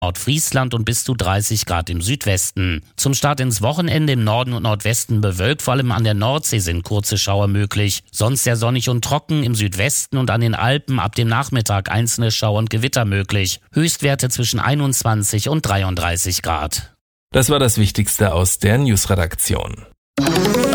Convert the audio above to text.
Nordfriesland und bis zu 30 Grad im Südwesten. Zum Start ins Wochenende im Norden und Nordwesten bewölkt, vor allem an der Nordsee sind kurze Schauer möglich. Sonst sehr sonnig und trocken, im Südwesten und an den Alpen ab dem Nachmittag einzelne Schauer und Gewitter möglich. Höchstwerte zwischen 21 und 33 Grad. Das war das Wichtigste aus der Newsredaktion.